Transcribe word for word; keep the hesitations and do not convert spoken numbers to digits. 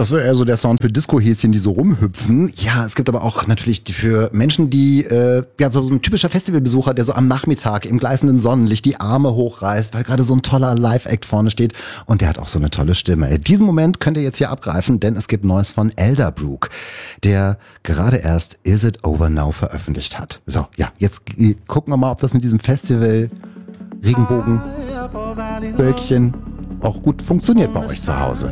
Das ist eher so der Sound für Disco-Häschen, die so rumhüpfen. Ja, es gibt aber auch natürlich die für Menschen, die, äh, ja, so ein typischer Festivalbesucher, der so am Nachmittag im gleißenden Sonnenlicht die Arme hochreißt, weil gerade so ein toller Live-Act vorne steht. Und der hat auch so eine tolle Stimme. Diesen Moment könnt ihr jetzt hier abgreifen, denn es gibt Neues von Elderbrook, der gerade erst Is It Over Now veröffentlicht hat. So, ja, jetzt gucken wir mal, ob das mit diesem Festival Regenbogen Wölkchen auch gut funktioniert bei euch zu Hause.